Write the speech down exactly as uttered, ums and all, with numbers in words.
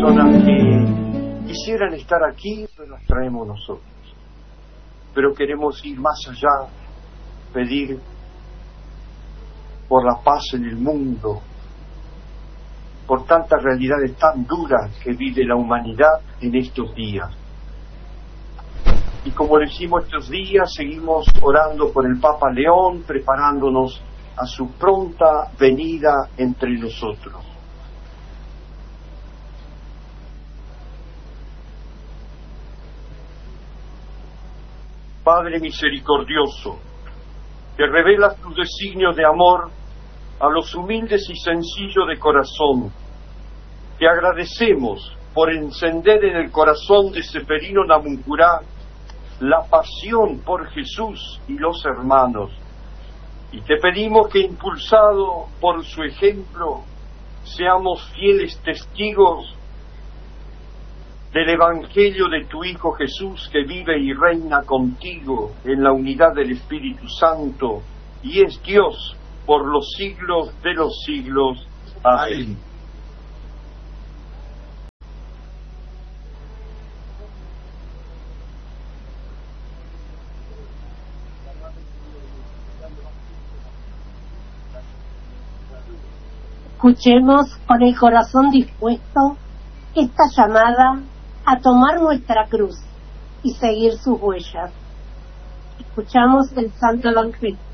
personas que quisieran estar aquí, pues las traemos nosotros. Pero queremos ir más allá, pedir por la paz en el mundo, por tantas realidades tan duras que vive la humanidad en estos días. Y como decimos estos días, seguimos orando por el Papa León, preparándonos a su pronta venida entre nosotros. Padre misericordioso, que revelas tus designios de amor a los humildes y sencillos de corazón, te agradecemos por encender en el corazón de Ceferino Namuncurá la pasión por Jesús y los hermanos, y te pedimos que, impulsado por su ejemplo, seamos fieles testigos del Evangelio de tu Hijo Jesús, que vive y reina contigo en la unidad del Espíritu Santo, y es Dios por los siglos de los siglos. Amén. Escuchemos con el corazón dispuesto esta llamada a tomar nuestra cruz y seguir sus huellas. Escuchamos el Santo Evangelio.